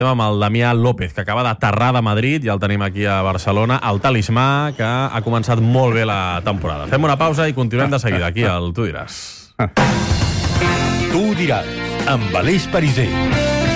amb el Damià López, que acaba d'aterrar de Madrid, ja el tenim aquí a Barcelona, el talismà, que ha començat molt bé la temporada. Fem una pausa i continuem de seguida aquí al Tu diràs. Tu diràs, amb Aleix Pariser.